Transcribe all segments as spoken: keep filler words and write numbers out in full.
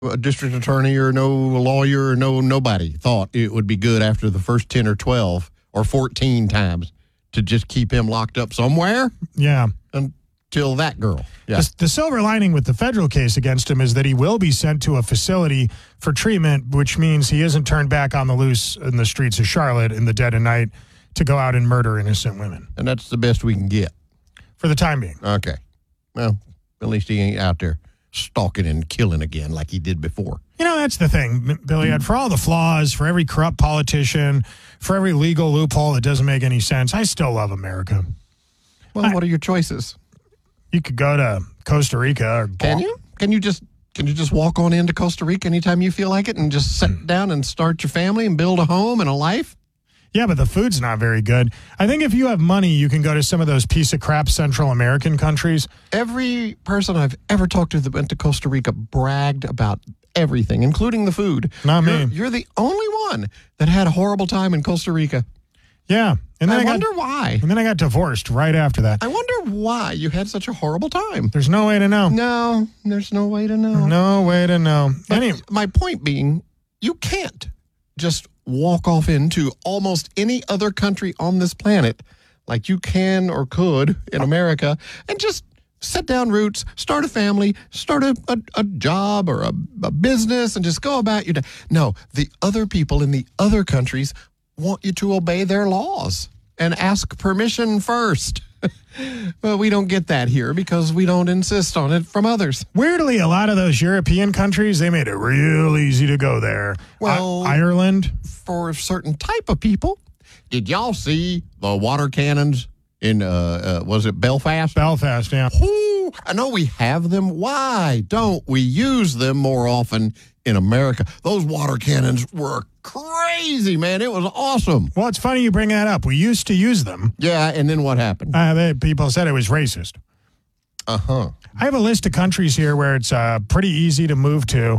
a district attorney or no lawyer or no nobody thought it would be good after the first ten or twelve or fourteen times to just keep him locked up somewhere. Yeah. Until that girl. Yeah. The, the silver lining with the federal case against him is that he will be sent to a facility for treatment, which means he isn't turned back on the loose in the streets of Charlotte in the dead of night to go out and murder innocent women. And that's the best we can get. For the time being. Okay. Well, at least he ain't out there stalking and killing again like he did before. You know, that's the thing, Billy Ed. For all the flaws, for every corrupt politician, for every legal loophole that doesn't make any sense, I still love America. Well, I, what are your choices? You could go to Costa Rica. Or Can you? Can you just can you just walk on into Costa Rica anytime you feel like it and just sit down and start your family and build a home and a life? Yeah, but the food's not very good. I think if you have money, you can go to some of those piece of crap Central American countries. Every person I've ever talked to that went to Costa Rica bragged about everything, including the food. Not you're, me. You're the only one that had a horrible time in Costa Rica. Yeah. And then I, I wonder got, why. And then I got divorced right after that. I wonder why you had such a horrible time. There's no way to know. No, there's no way to know. No way to know. But Anyway. my point being, you can't just walk off into almost any other country on this planet like you can or could in America and just set down roots, start a family, start a, a, a job or a, a business and just go about your day. No, the other people in the other countries want you to obey their laws and ask permission first. Well, we don't get that here because we don't insist on it from others. Weirdly, a lot of those European countries, they made it real easy to go there. Well, I- Ireland. For a certain type of people. Did y'all see the water cannons in, uh, uh was it Belfast? Belfast, yeah. Ooh, I know we have them. Why don't we use them more often in America? Those water cannons were crazy, man. It was awesome. Well, it's funny you bring that up. We used to use them. Yeah, and then what happened? Uh, they, people said it was racist. Uh-huh. I have a list of countries here where it's uh, pretty easy to move to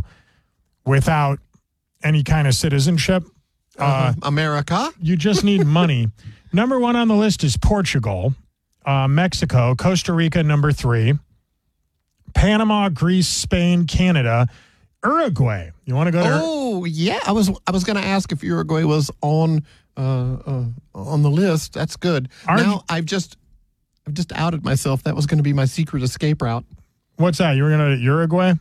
without any kind of citizenship. Uh, America? You just need money. Number one on the list is Portugal, uh, Mexico, Costa Rica, number three, Panama, Greece, Spain, Canada, Uruguay. You want to go to? Oh, yeah. I was I was going to ask if Uruguay was on uh, uh, on the list. That's good. Are now you- I've just I've just outed myself. That was going to be my secret escape route. What's that? You were going to Uruguay?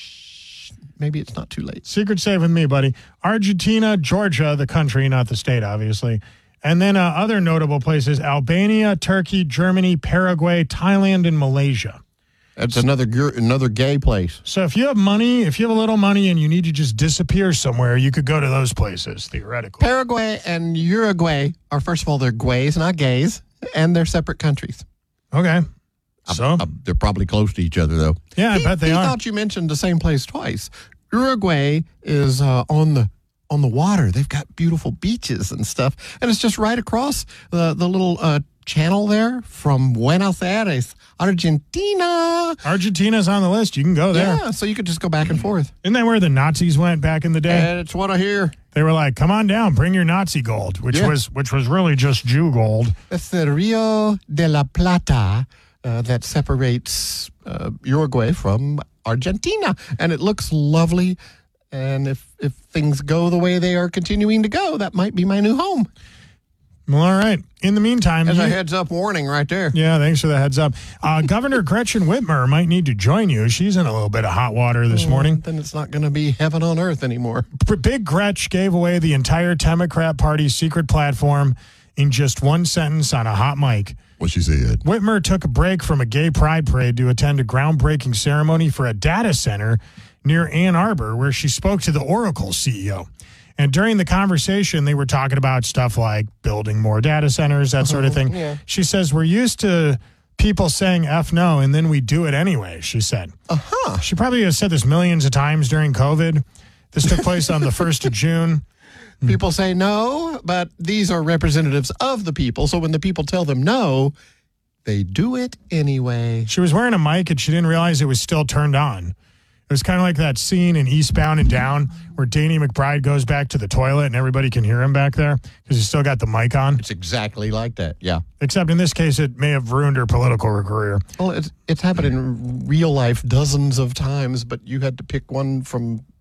Maybe it's not too late. Secret save with me, buddy. Argentina, Georgia, the country, not the state, obviously. And then uh, other notable places, Albania, Turkey, Germany, Paraguay, Thailand, and Malaysia. That's another gur- another gay place. So if you have money, if you have a little money and you need to just disappear somewhere, you could go to those places, theoretically. Paraguay and Uruguay are, first of all, they're gays, not gays, and they're separate countries. Okay. So? Uh, they're probably close to each other, though. Yeah, I he, bet they he are. thought you mentioned the same place twice. Uruguay is uh, on the on the water. They've got beautiful beaches and stuff, and it's just right across the the little uh, channel there from Buenos Aires, Argentina. Argentina's on the list. You can go there. Yeah, so you could just go back and forth. Isn't that where the Nazis went back in the day? And it's what I hear. They were like, "Come on down, bring your Nazi gold," which Yeah. was which was really just Jew gold. That's the Rio de la Plata uh, that separates uh, Uruguay from Argentina, and it looks lovely. And if if things go the way they are continuing to go, that might be my new home. Well, all right. In the meantime, As you- a heads up warning right there. yeah, thanks for the heads up. Uh, Governor Gretchen Whitmer might need to join you. She's in a little bit of hot water this morning. Then it's not going to be heaven on earth anymore. Big Gretch gave away the entire Democrat Party's secret platform in just one sentence on a hot mic. What she said. Whitmer took a break from a gay pride parade to attend a groundbreaking ceremony for a data center near Ann Arbor, where she spoke to the Oracle C E O. And during the conversation, they were talking about stuff like building more data centers, that sort of thing. Yeah. She says, we're used to people saying F no, and then we do it anyway, she said. Uh-huh. She probably has said this millions of times during COVID. This took place on the first of June. People say no, but these are representatives of the people. So when the people tell them no, they do it anyway. She was wearing a mic and she didn't realize it was still turned on. It was kind of like that scene in Eastbound and Down where Danny McBride goes back to the toilet and everybody can hear him back there because he's still got the mic on. It's exactly like that, yeah. Except in this case, it may have ruined her political career. Well, it's, it's happened in real life dozens of times, but you had to pick one from